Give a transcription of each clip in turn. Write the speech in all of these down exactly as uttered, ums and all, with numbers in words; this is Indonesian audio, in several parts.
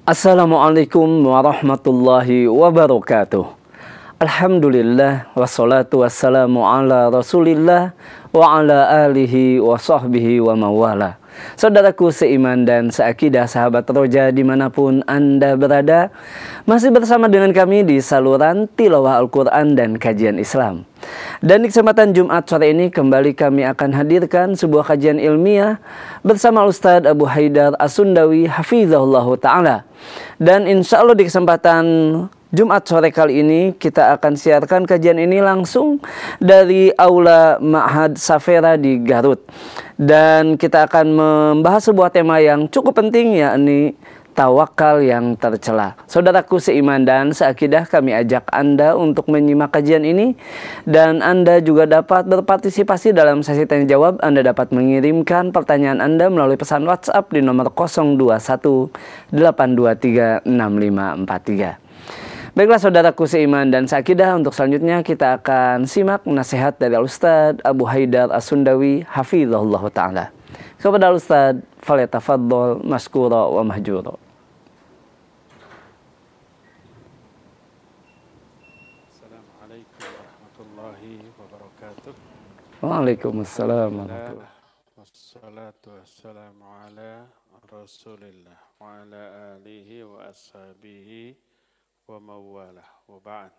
Assalamualaikum warahmatullahi wabarakatuh. Alhamdulillah wassalatu wassalamu ala Rasulillah wa ala alihi wa sahbihi wa mawala. Saudaraku seiman dan seakidah, sahabat roja dimanapun Anda berada, masih bersama dengan kami di saluran tilawah Al-Quran dan kajian Islam. Dan di kesempatan Jumat sore ini kembali kami akan hadirkan sebuah kajian ilmiah bersama Ustadz Abu Haidar As-Sundawi hafizahullah ta'ala. Dan insya Allah di kesempatan Jumat sore kali ini kita akan siarkan kajian ini langsung dari Aula Ma'had Safera di Garut. Dan kita akan membahas sebuah tema yang cukup penting, yakni tawakal yang tercela. Saudaraku seiman dan seakidah, kami ajak Anda untuk menyimak kajian ini. Dan Anda juga dapat berpartisipasi dalam sesi tanya jawab. Anda dapat mengirimkan pertanyaan Anda melalui pesan WhatsApp di nomor nol dua satu delapan dua tiga enam lima empat tiga. Baiklah saudaraku seiman dan seakidah, untuk selanjutnya kita akan simak nasihat dari Ustadz Abu Haidar As-Sundawi hafizahullah ta'ala. Kepada Ustadz, falyatafaddal maskura wa mahjura. Assalamualaikum warahmatullahi wabarakatuh. Waalaikumsalam warahmatullahi wabarakatuh. Wassalatu wassalamu ala Rasulillah wa ala alihi wa ashabihi wa mawalah wa ba'd.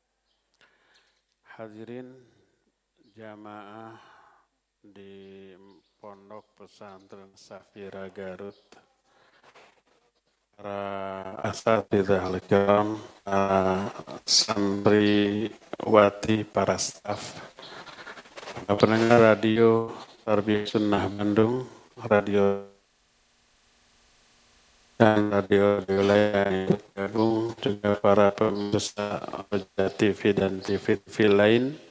Hadirin jamaah di Pondok Pesantren Safira Garut, para asatidzah al-kiram, para santriwati, para staf, para pendengar radio Tarbiyah Sunnah Bandung, radio dan radio-radio lain yang ikut gabung, juga para pemirsa Roja T V dan T V-T V lain.